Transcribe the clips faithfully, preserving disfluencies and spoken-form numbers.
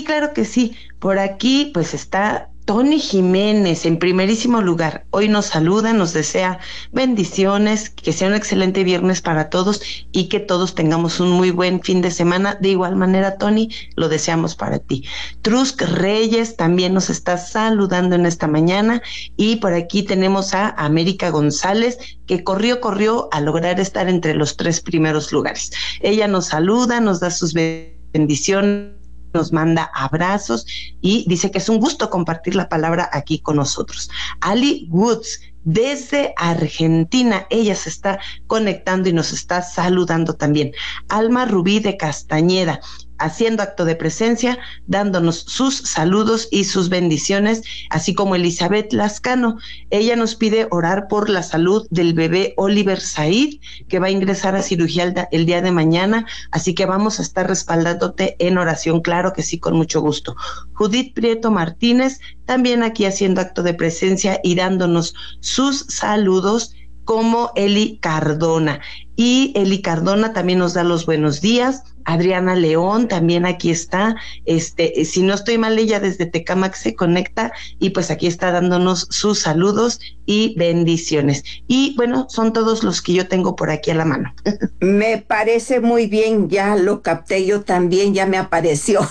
Sí, claro que sí. Por aquí pues está Tony Jiménez en primerísimo lugar. Hoy nos saluda, nos desea bendiciones, que sea un excelente viernes para todos y que todos tengamos un muy buen fin de semana. De igual manera, Tony, lo deseamos para ti. Trusk Reyes también nos está saludando en esta mañana, y por aquí tenemos a América González, que corrió, corrió a lograr estar entre los tres primeros lugares. Ella nos saluda, nos da sus bendiciones, nos manda abrazos y dice que es un gusto compartir la palabra aquí con nosotros. Ali Woods, desde Argentina, ella se está conectando y nos está saludando también. Alma Rubí de Castañeda, haciendo acto de presencia, dándonos sus saludos y sus bendiciones, así como Elizabeth Lascano. Ella nos pide orar por la salud del bebé Oliver Said, que va a ingresar a cirugía el día de mañana, así que vamos a estar respaldándote en oración, claro que sí, con mucho gusto. Judith Prieto Martínez, también aquí haciendo acto de presencia y dándonos sus saludos, como Eli Cardona. Y Eli Cardona también nos da los buenos días. Adriana León también aquí está, este, si no estoy mal, ella desde Tecámac se conecta y pues aquí está dándonos sus saludos y bendiciones. Y bueno, son todos los que yo tengo por aquí a la mano. Me parece muy bien, ya lo capté yo también, ya me apareció.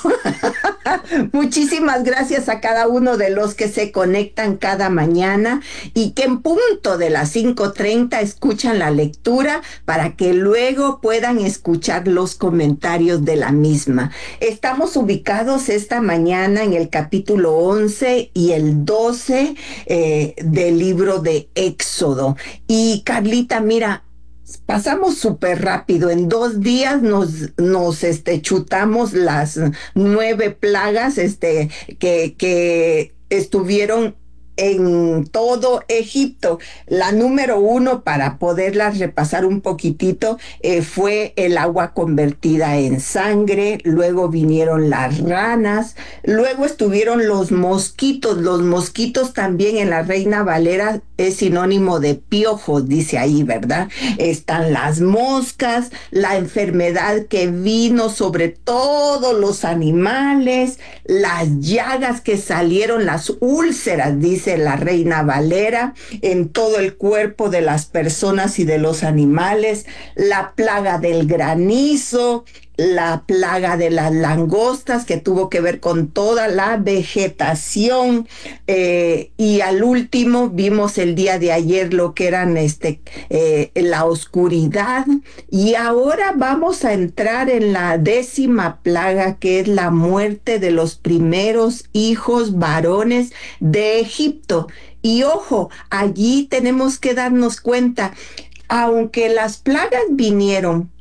Muchísimas gracias a cada uno de los que se conectan cada mañana y que en punto de las cinco treinta escuchan la lectura para que luego puedan escuchar los comentarios de la misma. Estamos ubicados esta mañana en el capítulo once y el doce eh, del libro de Éxodo. Y Carlita, mira, pasamos súper rápido. En dos días nos, nos este, chutamos las nueve plagas este, que, que estuvieron en todo Egipto. La número uno, para poderlas repasar un poquitito, eh, fue el agua convertida en sangre, luego vinieron las ranas, luego estuvieron los mosquitos. Los mosquitos también en la Reina Valera es sinónimo de piojos, dice ahí, ¿verdad? Están las moscas, la enfermedad que vino sobre todos los animales, las llagas que salieron, las úlceras, dice la Reina Valera, en todo el cuerpo de las personas y de los animales, la plaga del granizo, la plaga de las langostas, que tuvo que ver con toda la vegetación, eh, y al último vimos el día de ayer lo que eran este, eh, la oscuridad, y ahora vamos a entrar en la décima plaga, que es la muerte de los primeros hijos varones de Egipto. Y ojo, allí tenemos que darnos cuenta, aunque las plagas vinieron,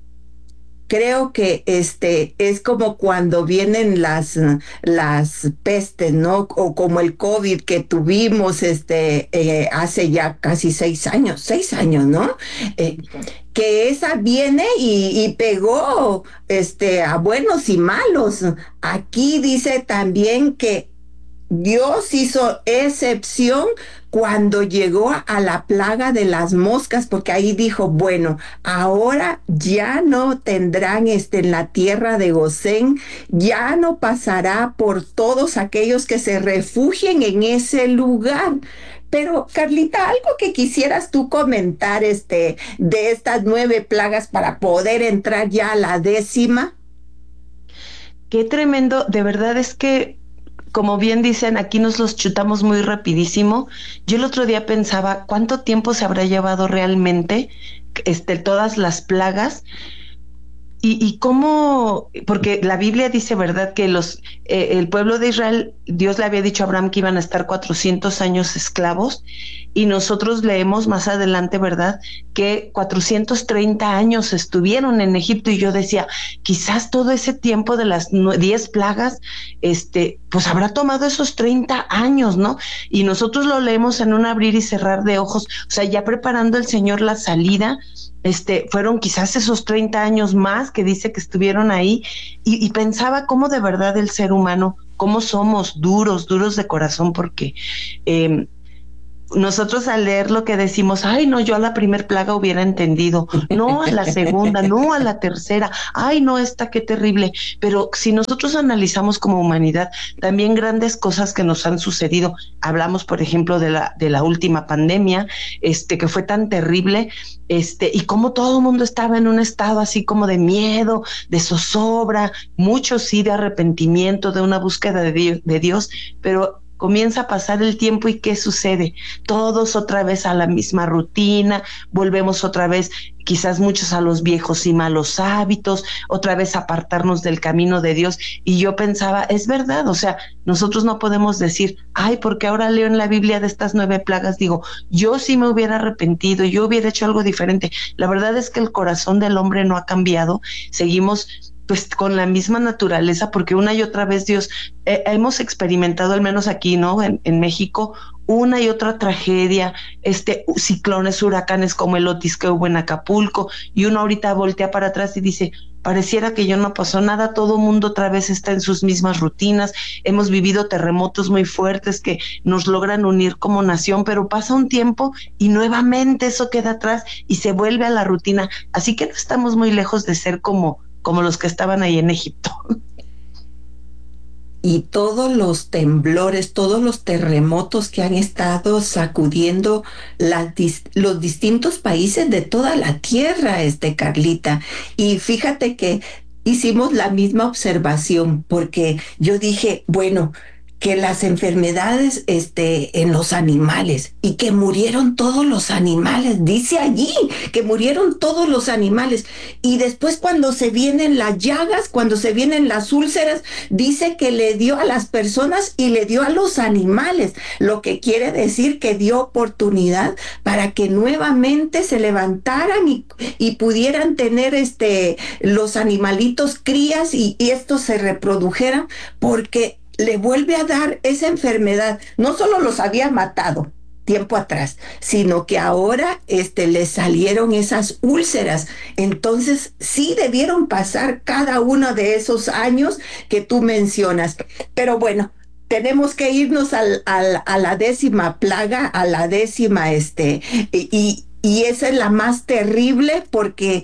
creo que este es como cuando vienen las, las pestes, ¿no? O como el COVID que tuvimos este eh, hace ya casi seis años, seis años, ¿no? Eh, que esa viene y, y pegó este, a buenos y malos. Aquí dice también que Dios hizo excepción cuando llegó a la plaga de las moscas, porque ahí dijo, bueno, ahora ya no tendrán este en la tierra de Gosén, ya no pasará por todos aquellos que se refugien en ese lugar. Pero, Carlita, algo que quisieras tú comentar este, de estas nueve plagas para poder entrar ya a la décima. Qué tremendo, de verdad es que, como bien dicen, aquí nos los chutamos muy rapidísimo. Yo el otro día pensaba, ¿cuánto tiempo se habrá llevado realmente este, todas las plagas? Y, y cómo, porque la Biblia dice, ¿verdad?, que los eh, el pueblo de Israel, Dios le había dicho a Abraham que iban a estar cuatrocientos años esclavos, y nosotros leemos más adelante, ¿verdad?, que cuatrocientos treinta años estuvieron en Egipto, y yo decía, quizás todo ese tiempo de las diez plagas, este, pues habrá tomado esos treinta años, ¿no? Y nosotros lo leemos en un abrir y cerrar de ojos, o sea, ya preparando el Señor la salida. Este, fueron quizás esos treinta años más que dice que estuvieron ahí, y, y pensaba cómo de verdad el ser humano, cómo somos duros, duros de corazón, porque eh, nosotros al leer lo que decimos, ay, no, yo a la primer plaga hubiera entendido, no a la segunda, no a la tercera, ay, no, esta qué terrible. Pero si nosotros analizamos como humanidad, también grandes cosas que nos han sucedido, hablamos, por ejemplo, de la, de la última pandemia, este, que fue tan terrible, este, y cómo todo el mundo estaba en un estado así como de miedo, de zozobra, mucho sí de arrepentimiento, de una búsqueda de Dios, de Dios, pero comienza a pasar el tiempo y ¿qué sucede? Todos otra vez a la misma rutina, volvemos otra vez, quizás muchos a los viejos y malos hábitos, otra vez apartarnos del camino de Dios. Y yo pensaba, es verdad, o sea, nosotros no podemos decir, ay, porque ahora leo en la Biblia de estas nueve plagas, digo, yo sí me hubiera arrepentido, yo hubiera hecho algo diferente. La verdad es que el corazón del hombre no ha cambiado, seguimos pues con la misma naturaleza, porque una y otra vez Dios, eh, hemos experimentado, al menos aquí, ¿no? En, en México, una y otra tragedia, este, ciclones, huracanes como el Otis que hubo en Acapulco, y uno ahorita voltea para atrás y dice, pareciera que ya no pasó nada, todo mundo otra vez está en sus mismas rutinas, hemos vivido terremotos muy fuertes que nos logran unir como nación, pero pasa un tiempo y nuevamente eso queda atrás y se vuelve a la rutina, así que no estamos muy lejos de ser como como los que estaban ahí en Egipto. Y todos los temblores, todos los terremotos que han estado sacudiendo las, los distintos países de toda la tierra, este, Carlita. Y fíjate que hicimos la misma observación, porque yo dije, bueno, que las enfermedades este, en los animales y que murieron todos los animales, dice allí que murieron todos los animales. Y después cuando se vienen las llagas, cuando se vienen las úlceras, dice que le dio a las personas y le dio a los animales, lo que quiere decir que dio oportunidad para que nuevamente se levantaran y, y pudieran tener este, los animalitos crías y, y estos se reprodujeran, porque le vuelve a dar esa enfermedad. No solo los había matado tiempo atrás, sino que ahora este, le salieron esas úlceras. Entonces sí debieron pasar cada uno de esos años que tú mencionas. Pero bueno, tenemos que irnos al, al, a la décima plaga, a la décima, este, y, y esa es la más terrible, porque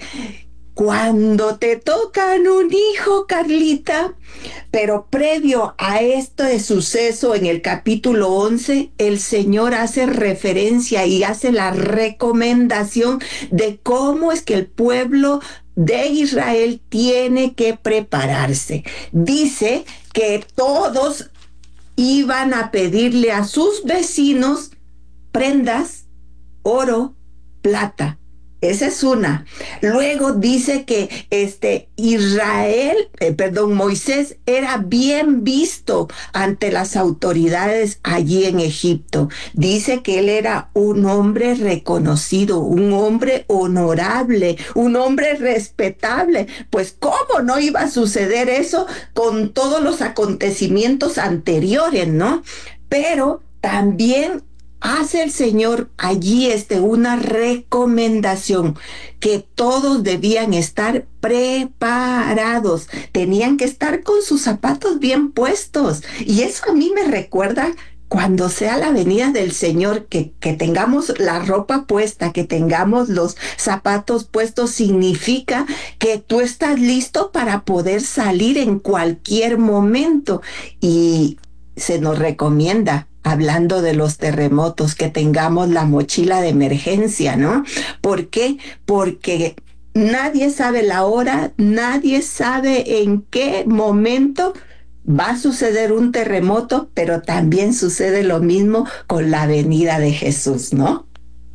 cuando te tocan un hijo, Carlita, pero previo a este suceso en el capítulo once, el Señor hace referencia y hace la recomendación de cómo es que el pueblo de Israel tiene que prepararse. Dice que todos iban a pedirle a sus vecinos prendas, oro, plata. Esa es una. Luego dice que este Israel, eh, perdón, Moisés era bien visto ante las autoridades allí en Egipto. Dice que él era un hombre reconocido, un hombre honorable, un hombre respetable. Pues ¿cómo no iba a suceder eso con todos los acontecimientos anteriores, no? Pero también hace el Señor allí este, una recomendación, que todos debían estar preparados, tenían que estar con sus zapatos bien puestos. Y eso a mí me recuerda cuando sea la venida del Señor, que, que tengamos la ropa puesta, que tengamos los zapatos puestos, significa que tú estás listo para poder salir en cualquier momento. Y se nos recomienda, hablando de los terremotos, que tengamos la mochila de emergencia, ¿no? ¿Por qué? Porque nadie sabe la hora, nadie sabe en qué momento va a suceder un terremoto, pero también sucede lo mismo con la venida de Jesús, ¿no?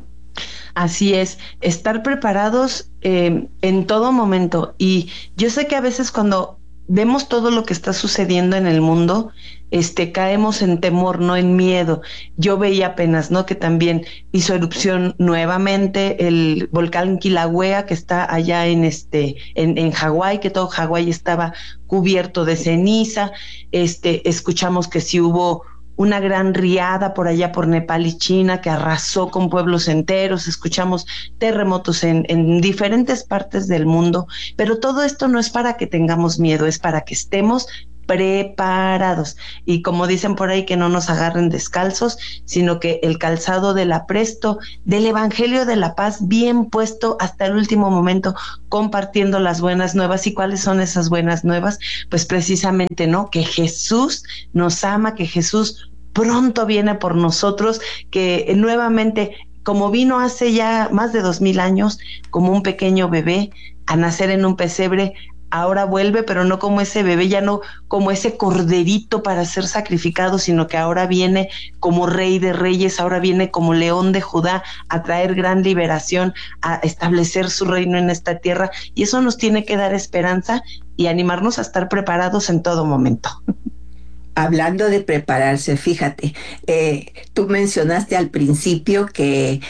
Así es, estar preparados eh, en todo momento. Y yo sé que a veces cuando vemos todo lo que está sucediendo en el mundo, este, caemos en temor, no en miedo. Yo veía apenas, ¿no? Que también hizo erupción nuevamente el volcán Kilauea, que está allá en este, en, en Hawái, que todo Hawái estaba cubierto de ceniza. Este, escuchamos que sí hubo una gran riada por allá por Nepal y China que arrasó con pueblos enteros, escuchamos terremotos en, en diferentes partes del mundo, pero todo esto no es para que tengamos miedo, es para que estemos preparados. Y como dicen por ahí, que no nos agarren descalzos, sino que el calzado del apresto, del Evangelio de la Paz, bien puesto hasta el último momento, compartiendo las buenas nuevas. ¿Y cuáles son esas buenas nuevas? Pues precisamente, ¿no? Que Jesús nos ama, que Jesús pronto viene por nosotros, que nuevamente, como vino hace ya más de dos mil años, como un pequeño bebé, a nacer en un pesebre, ahora vuelve, pero no como ese bebé, ya no como ese corderito para ser sacrificado, sino que ahora viene como Rey de Reyes, ahora viene como León de Judá a traer gran liberación, a establecer su reino en esta tierra, y eso nos tiene que dar esperanza y animarnos a estar preparados en todo momento. Hablando de prepararse, fíjate, eh, tú mencionaste al principio que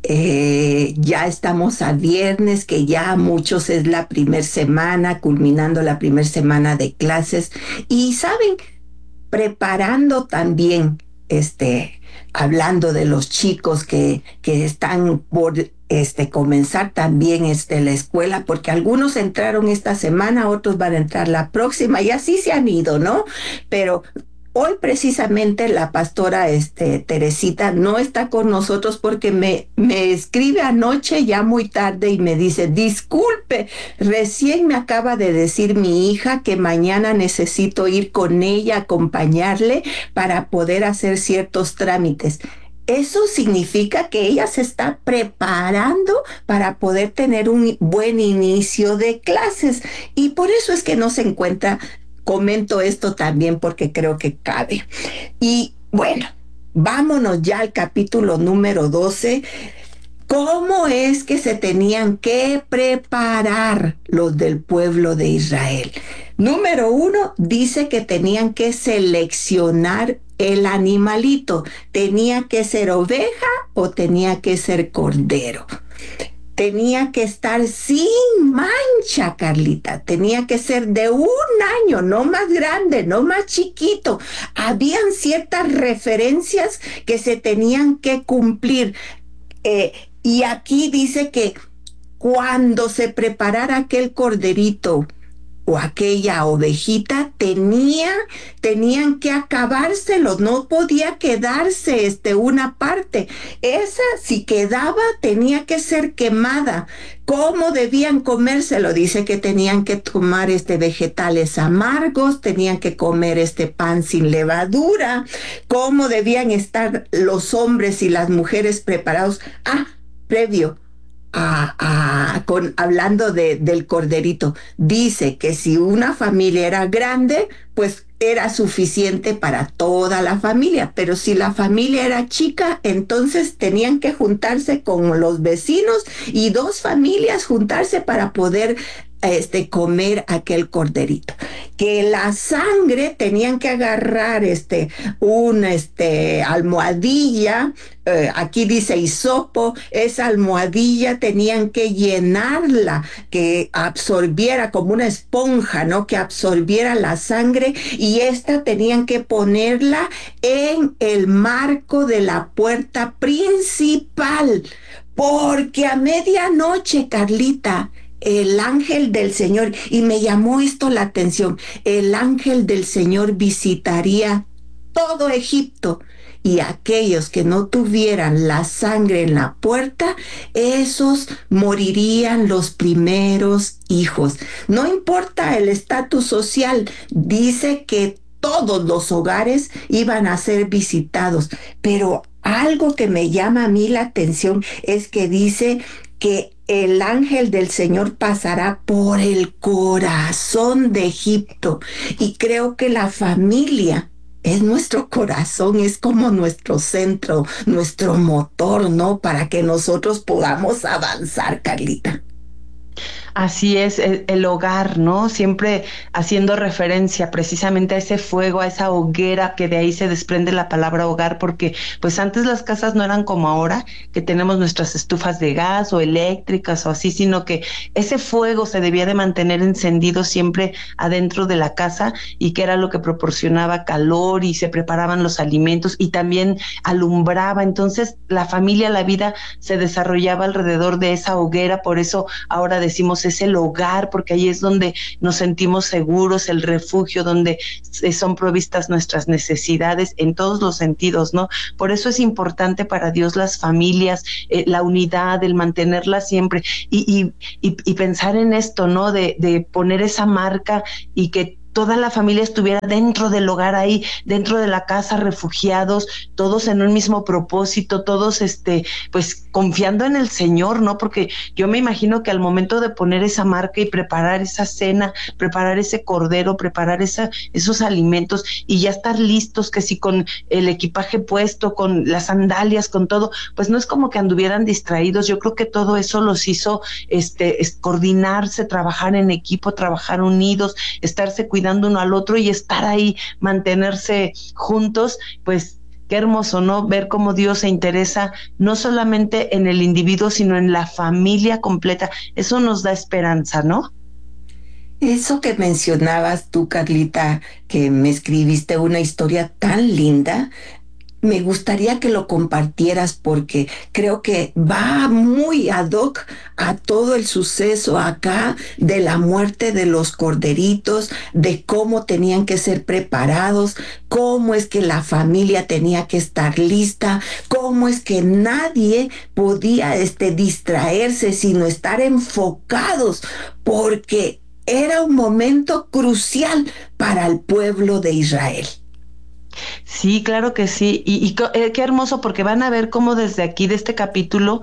eh, ya estamos a viernes, que ya a muchos es la primer semana, culminando la primer semana de clases, y saben, preparando también, este, hablando de los chicos que, que están por este, comenzar también este, la escuela, porque algunos entraron esta semana, otros van a entrar la próxima, y así se han ido, ¿no? Pero hoy precisamente la pastora este, Teresita no está con nosotros porque me, me escribe anoche ya muy tarde y me dice, disculpe, recién me acaba de decir mi hija que mañana necesito ir con ella, acompañarle para poder hacer ciertos trámites. Eso significa que ella se está preparando para poder tener un buen inicio de clases, y por eso es que no se encuentra. Comento esto también porque creo que cabe. Y bueno, vámonos ya al capítulo número doce. ¿Cómo es que se tenían que preparar los del pueblo de Israel? Número uno, dice que tenían que seleccionar el animalito. ¿Tenía que ser oveja o tenía que ser cordero? Tenía que estar sin mancha, Carlita. Tenía que ser de un año, no más grande, no más chiquito. Habían ciertas referencias que se tenían que cumplir. Eh, y aquí dice que cuando se preparara aquel corderito o aquella ovejita, tenía, tenían que acabárselo, no podía quedarse este, una parte. Esa, si quedaba, tenía que ser quemada. ¿Cómo debían comérselo? Dice que tenían que tomar este, vegetales amargos, tenían que comer este pan sin levadura. ¿Cómo debían estar los hombres y las mujeres preparados? Ah, previo. A, a, con, hablando de, del corderito, dice que si una familia era grande, pues era suficiente para toda la familia, pero si la familia era chica, entonces tenían que juntarse con los vecinos y dos familias juntarse para poder este, comer aquel corderito. Que la sangre tenían que agarrar este, una este, almohadilla, eh, aquí dice hisopo, esa almohadilla tenían que llenarla, que absorbiera como una esponja, ¿no? Que absorbiera la sangre, y esta tenían que ponerla en el marco de la puerta principal, porque a medianoche, Carlita, el ángel del Señor, y me llamó esto la atención, el ángel del Señor visitaría todo Egipto, y aquellos que no tuvieran la sangre en la puerta, esos morirían los primeros hijos. No importa el estatus social, dice que todos los hogares iban a ser visitados, pero algo que me llama a mí la atención es que dice que el ángel del Señor pasará por el corazón de Egipto, y creo que la familia es nuestro corazón, es como nuestro centro, nuestro motor, ¿no? Para que nosotros podamos avanzar, Carlita. Así es, el, el hogar, ¿no? Siempre haciendo referencia precisamente a ese fuego, a esa hoguera, que de ahí se desprende la palabra hogar, porque pues antes las casas no eran como ahora, que tenemos nuestras estufas de gas o eléctricas o así, sino que ese fuego se debía de mantener encendido siempre adentro de la casa, y que era lo que proporcionaba calor y se preparaban los alimentos y también alumbraba. Entonces la familia, la vida se desarrollaba alrededor de esa hoguera. Por eso ahora decimos decíamos, es el hogar, porque ahí es donde nos sentimos seguros, el refugio, donde son provistas nuestras necesidades en todos los sentidos, ¿no? Por eso es importante para Dios las familias, eh, la unidad, el mantenerla siempre, y, y, y, y pensar en esto, ¿no? De, de poner esa marca y que toda la familia estuviera dentro del hogar ahí, dentro de la casa, refugiados, todos en un mismo propósito, todos este, pues confiando en el Señor, ¿no? Porque yo me imagino que al momento de poner esa marca y preparar esa cena, preparar ese cordero, preparar esa, esos alimentos y ya estar listos, que si con el equipaje puesto, con las sandalias, con todo, pues no es como que anduvieran distraídos. Yo creo que todo eso los hizo este, es, coordinarse, trabajar en equipo, trabajar unidos, estarse cuidando cuidando uno al otro y estar ahí, mantenerse juntos, pues qué hermoso, ¿no? Ver cómo Dios se interesa no solamente en el individuo, sino en la familia completa. Eso nos da esperanza, ¿no? Eso que mencionabas tú, Carlita, que me escribiste una historia tan linda, me gustaría que lo compartieras porque creo que va muy ad hoc a todo el suceso acá de la muerte de los corderitos, de cómo tenían que ser preparados, cómo es que la familia tenía que estar lista, cómo es que nadie podía este, distraerse, sino estar enfocados, porque era un momento crucial para el pueblo de Israel. Sí, claro que sí. Y, y eh, qué hermoso, porque van a ver cómo desde aquí, de este capítulo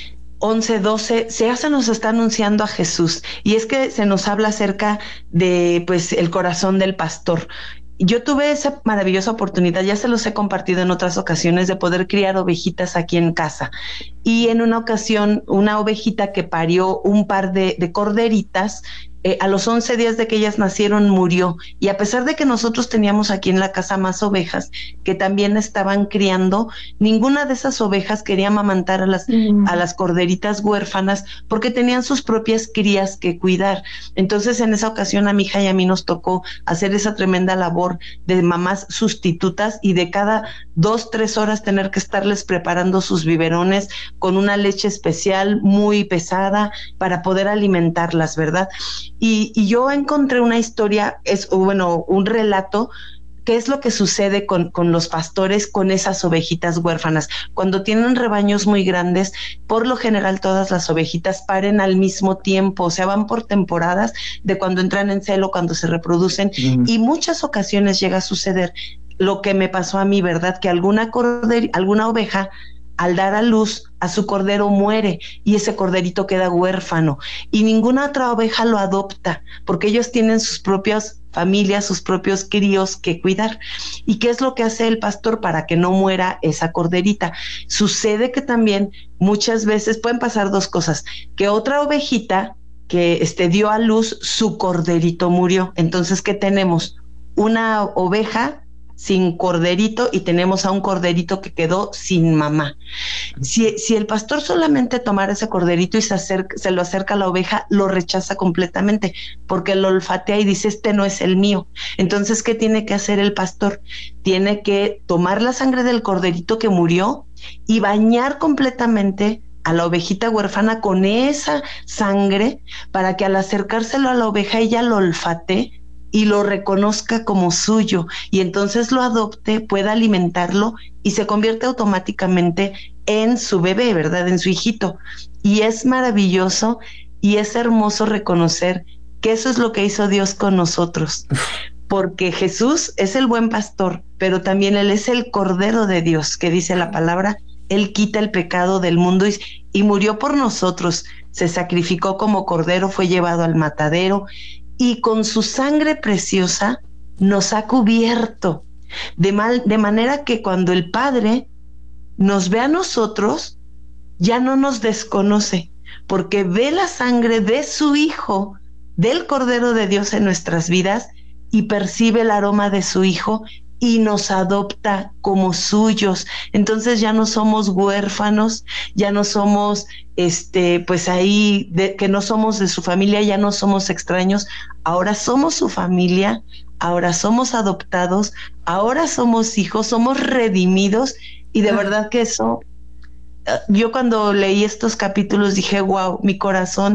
once, doce, ya se nos está anunciando a Jesús. Y es que se nos habla acerca de, pues, el corazón del pastor. Yo tuve esa maravillosa oportunidad, ya se los he compartido en otras ocasiones, de poder criar ovejitas aquí en casa. Y en una ocasión, una ovejita que parió un par de, de corderitas, Eh, a los once días de que ellas nacieron murió, y a pesar de que nosotros teníamos aquí en la casa más ovejas que también estaban criando, ninguna de esas ovejas quería amamantar a las, mm. a las corderitas huérfanas porque tenían sus propias crías que cuidar. Entonces en esa ocasión a mi hija y a mí nos tocó hacer esa tremenda labor de mamás sustitutas y de cada dos, tres horas tener que estarles preparando sus biberones con una leche especial muy pesada para poder alimentarlas, ¿verdad? Y, y yo encontré una historia, es bueno, un relato, qué es lo que sucede con, con los pastores, con esas ovejitas huérfanas. Cuando tienen rebaños muy grandes, por lo general todas las ovejitas paren al mismo tiempo, o sea, van por temporadas de cuando entran en celo, cuando se reproducen, mm. y muchas ocasiones llega a suceder lo que me pasó a mí, ¿verdad? Que alguna corder, alguna oveja, al dar a luz a su cordero, muere y ese corderito queda huérfano y ninguna otra oveja lo adopta porque ellos tienen sus propias familias, sus propios críos que cuidar. ¿Y qué es lo que hace el pastor para que no muera esa corderita? Sucede que también muchas veces pueden pasar dos cosas, que otra ovejita que este, dio a luz, su corderito murió. Entonces, ¿qué tenemos? Una oveja sin corderito y tenemos a un corderito que quedó sin mamá. Si, si el pastor solamente tomara ese corderito y se, acerca, se lo acerca a la oveja, lo rechaza completamente porque lo olfatea y dice, este no es el mío. Entonces, ¿qué tiene que hacer el pastor? Tiene que tomar la sangre del corderito que murió y bañar completamente a la ovejita huérfana con esa sangre para que al acercárselo a la oveja ella lo olfatee y lo reconozca como suyo y entonces lo adopte, pueda alimentarlo y se convierte automáticamente en su bebé, ¿verdad? En su hijito. Y es maravilloso y es hermoso reconocer que eso es lo que hizo Dios con nosotros, porque Jesús es el buen pastor, pero también Él es el Cordero de Dios, que dice la palabra, Él quita el pecado del mundo y, y murió por nosotros, se sacrificó como cordero, fue llevado al matadero, y con su sangre preciosa nos ha cubierto, de, mal, de manera que cuando el Padre nos ve a nosotros, ya no nos desconoce, porque ve la sangre de su Hijo, del Cordero de Dios en nuestras vidas, y percibe el aroma de su Hijo, y nos adopta como suyos. Entonces ya no somos huérfanos, ya no somos, este, pues ahí, de, que no somos de su familia, ya no somos extraños, ahora somos su familia, ahora somos adoptados, ahora somos hijos, somos redimidos, y de verdad que eso, yo cuando leí estos capítulos dije, wow, mi corazón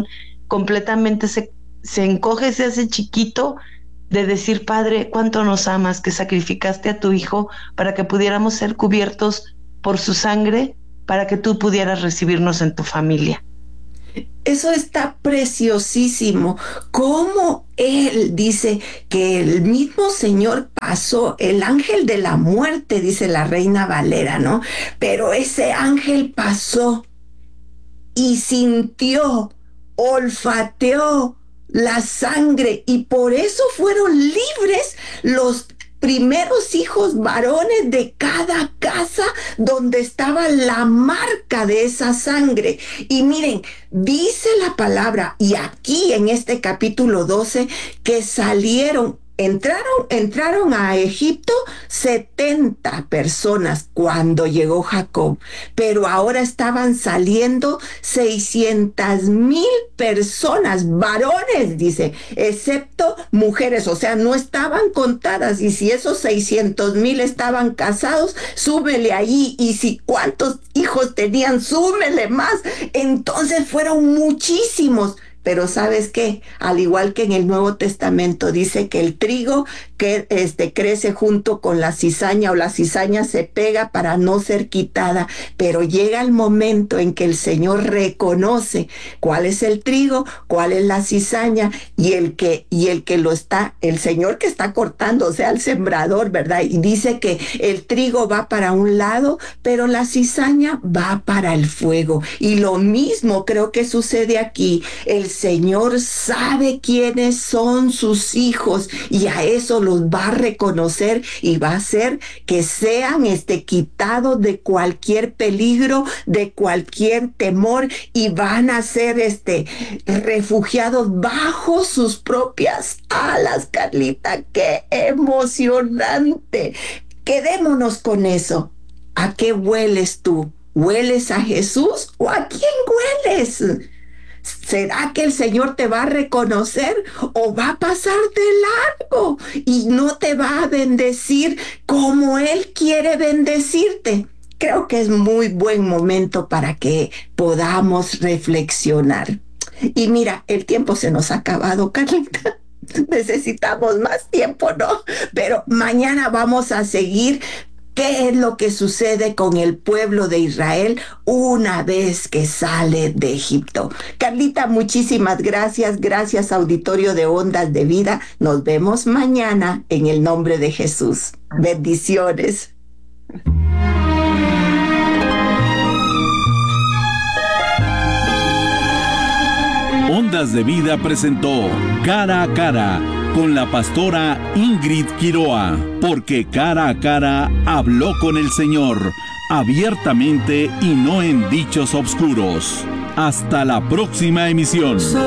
completamente se, se encoge, se hace chiquito de decir, Padre, cuánto nos amas, que sacrificaste a tu Hijo para que pudiéramos ser cubiertos por su sangre, para que tú pudieras recibirnos en tu familia. Eso está preciosísimo. Cómo él dice que el mismo Señor pasó, el ángel de la muerte, dice la Reina Valera, ¿no? Pero ese ángel pasó y sintió, olfateó la sangre, y por eso fueron libres los primeros hijos varones de cada casa donde estaba la marca de esa sangre. Y miren, dice la palabra, y aquí en este capítulo doce, que salieron, entraron, entraron a Egipto setenta personas cuando llegó Jacob, pero ahora estaban saliendo seiscientas mil personas, varones, dice, excepto mujeres, o sea, no estaban contadas. Y si esos seiscientos mil estaban casados, súmele ahí, y si cuántos hijos tenían, súmele más. Entonces fueron muchísimos. Pero ¿sabes qué? Al igual que en el Nuevo Testamento dice que el trigo que este, crece junto con la cizaña, o la cizaña se pega para no ser quitada, pero llega el momento en que el Señor reconoce cuál es el trigo, cuál es la cizaña, y el que, y el que lo está, el Señor que está cortando, o sea, el sembrador, ¿verdad? Y dice que el trigo va para un lado, pero la cizaña va para el fuego. Y lo mismo creo que sucede aquí. El Señor sabe quiénes son sus hijos, y a eso los va a reconocer, y va a hacer que sean este, quitados de cualquier peligro, de cualquier temor, y van a ser este, refugiados bajo sus propias alas. Carlita, qué emocionante. Quedémonos con eso. ¿A qué hueles tú? ¿Hueles a Jesús o a quién hueles? ¿Será que el Señor te va a reconocer o va a pasar de largo y no te va a bendecir como Él quiere bendecirte? Creo que es muy buen momento para que podamos reflexionar. Y mira, el tiempo se nos ha acabado, Carlita. Necesitamos más tiempo, ¿no? Pero mañana vamos a seguir. ¿Qué es lo que sucede con el pueblo de Israel una vez que sale de Egipto? Carlita, muchísimas gracias. Gracias, auditorio de Ondas de Vida. Nos vemos mañana en el nombre de Jesús. Bendiciones. Ondas de Vida presentó Cara a Cara con la pastora Ingrid Quiroa, porque cara a cara habló con el Señor, abiertamente y no en dichos obscuros. Hasta la próxima emisión.